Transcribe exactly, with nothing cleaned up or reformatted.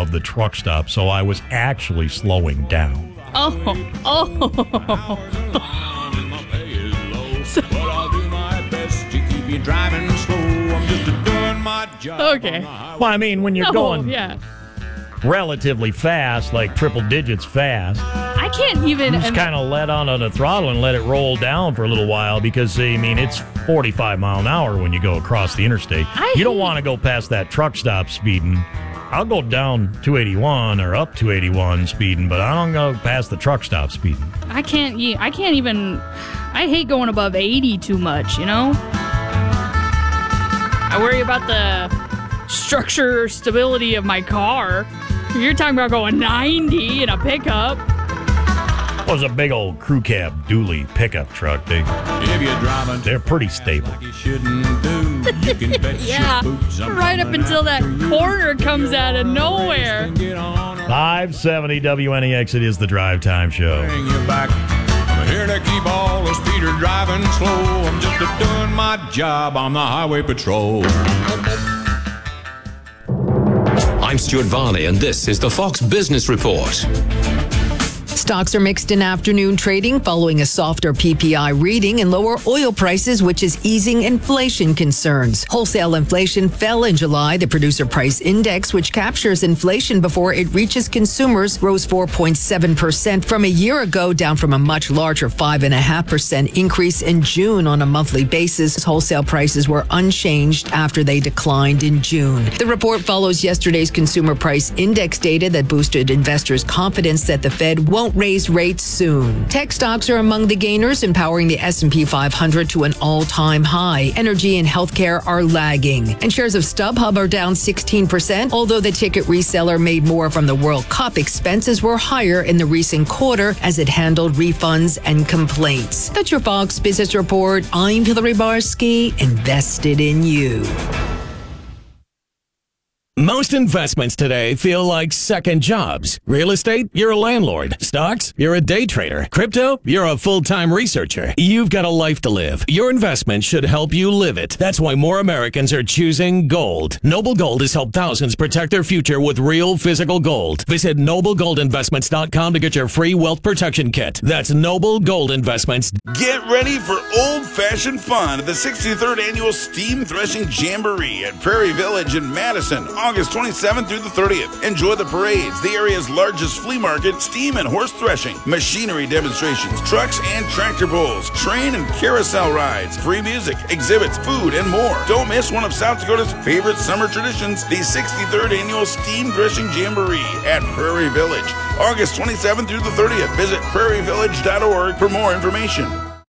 of the truck stop, so I was actually slowing down. Oh, oh. So, okay. Well, I mean, when you're No, going yeah. relatively fast, like triple digits fast, I can't even. you just kind of let on the throttle and let it roll down for a little while because, I mean, it's forty-five mile an hour when you go across the interstate. I you don't hate- want to go past that truck stop speeding. I'll go down two eighty-one or up two eighty-one speeding, but I don't go past the truck stop speeding. I can't. e- I can't even. I hate going above eighty too much. You know. I worry about the structure or stability of my car. You're talking about going ninety in a pickup. It was a big old crew cab dually pickup truck. They, they're pretty stable. Yeah, right up until that corner comes out of nowhere. five seventy W N E X, it is the Drive Time Show. I'm here to keep all the speeder driving slow. I'm just doing my job on the highway patrol. I'm Stuart Varney, and this is the Fox Business Report. Stocks are mixed in afternoon trading following a softer P P I reading and lower oil prices, which is easing inflation concerns. Wholesale inflation fell in July. The producer price index, which captures inflation before it reaches consumers, rose four point seven percent from a year ago, down from a much larger five point five percent increase in June on a monthly basis. Wholesale prices were unchanged after they declined in June. The report follows yesterday's consumer price index data that boosted investors' confidence that the Fed won't raise rates soon. Tech stocks are among the gainers, empowering the S and P five hundred to an all-time high. Energy and healthcare are lagging. And shares of StubHub are down sixteen percent, although the ticket reseller made more from the World Cup. Expenses were higher in the recent quarter as it handled refunds and complaints. That's your Fox Business Report. I'm Hillary Barsky, invested in you. Most investments today feel like second jobs. Real estate, you're a landlord. Stocks, you're a day trader. Crypto, you're a full-time researcher. You've got a life to live. Your investment should help you live it. That's why more Americans are choosing gold. Noble Gold has helped thousands protect their future with real physical gold. Visit noble gold investments dot com to get your free wealth protection kit. That's Noble Gold Investments. Get ready for old-fashioned fun at the sixty-third Annual Steam Threshing Jamboree at Prairie Village in Madison, August twenty-seventh through the thirtieth. Enjoy the parades, the area's largest flea market, steam and horse threshing, machinery demonstrations, trucks and tractor pulls, train and carousel rides, free music, exhibits, food, and more. Don't miss one of South Dakota's favorite summer traditions, the sixty-third Annual Steam Threshing Jamboree at Prairie Village, August twenty-seventh through the thirtieth. Visit prairie village dot org for more information.